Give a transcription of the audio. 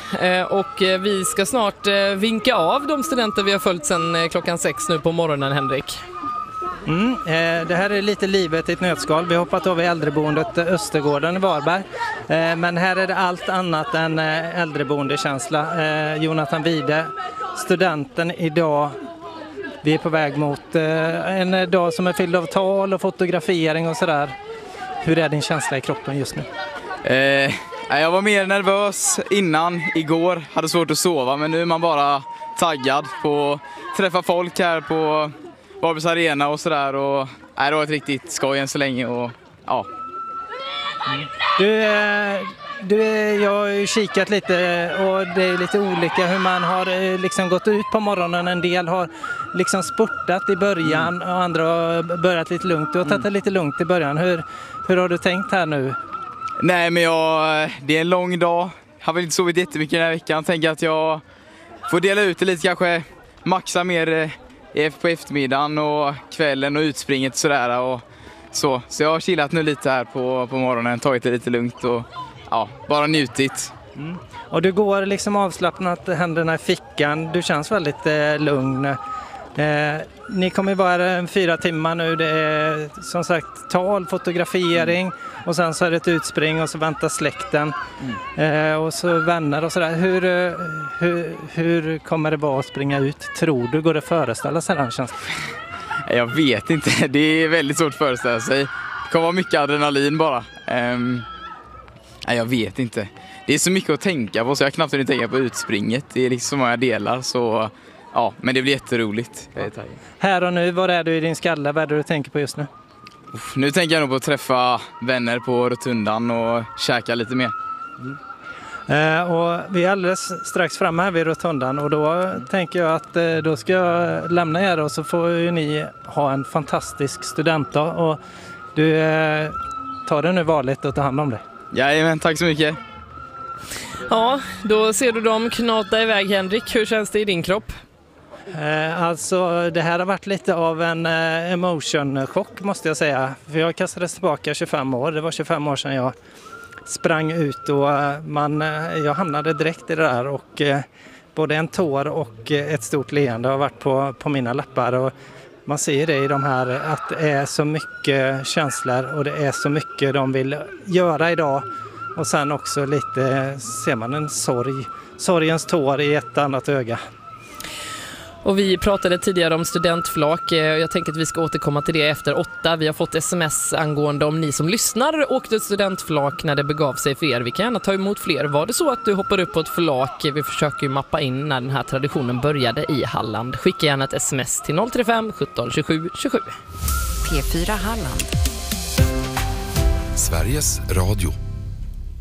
och vi ska snart vinka av de studenter vi har följt sedan klockan 6 nu på morgonen, Henrik. Det här är lite livet i ett nötskal. Vi har hoppat över äldreboendet Östergården i Varberg. Men här är det allt annat än äldreboendekänsla. Jonathan Wide, studenten idag. Vi är på väg mot en dag som är fylld av tal och fotografering och sådär. Hur är din känsla i kroppen just nu? Jag var mer nervös innan, igår. Hade svårt att sova, men nu är man bara taggad på att träffa folk här på Varbergs arena och sådär. Och det var ett riktigt skoj än så länge. Och, ja. Jag har ju kikat lite och det är lite olika hur man har liksom gått ut på morgonen. En del har liksom spurtat i början och andra har börjat lite lugnt. Du har tagit det lite lugnt i början. Hur har du tänkt här nu? Nej, men det är en lång dag. Jag har väl inte sovit jättemycket den här veckan. Tänker att jag får dela ut det lite, kanske maxa mer på eftermiddagen och kvällen och utspringet och sådär. Och så jag har chillat nu lite här på morgonen, tagit det lite lugnt och bara njutit. Och du går liksom avslappnat, händerna i fickan. Du känns väldigt lugn. Ni kommer vara här 4 timmar nu. Det är som sagt tal, fotografering och sen så är det ett utspring och så väntar släkten och så vänner och sådär. Hur kommer det vara att springa ut? Tror du, går det att föreställa sig den känslan? Jag vet inte, det är väldigt svårt att föreställa sig. Det kommer vara mycket adrenalin bara. Jag vet inte. Det är så mycket att tänka på så jag knappt inte tänka på utspringet. Det är liksom så många delar så men det blir jätteroligt. Här och nu, vad är du i din skalle? Vad är det du tänker på just nu? Nu tänker jag nog på att träffa vänner på rotundan och käka lite mer. Och vi är alldeles strax framme här vid rotundan och då tänker jag att då ska jag lämna er och så får ju ni ha en fantastisk studentdag och du tar det nu vanligt och tar hand om det. Jajamän, tack så mycket. Ja, då ser du dem knata iväg, Henrik. Hur känns det i din kropp? Alltså det här har varit lite av en emotion-chock måste jag säga. För jag kastades tillbaka 25 år. Det var 25 år sedan jag sprang ut och jag hamnade direkt i det där. Och både en tår och ett stort leende har varit på mina läppar. Och man ser det i de här att det är så mycket känslor och det är så mycket de vill göra idag. Och sen också lite ser man en sorgens tår i ett annat öga. Och vi pratade tidigare om studentflak. Jag tänker att vi ska återkomma till det efter 8. Vi har fått sms angående om ni som lyssnar åkte studentflak när det begav sig för er. Vi kan gärna ta emot fler. Var det så att du hoppar upp på ett flak? Vi försöker ju mappa in när den här traditionen började i Halland. Skicka gärna ett sms till 035 17 27 27. P4 Halland. Sveriges Radio.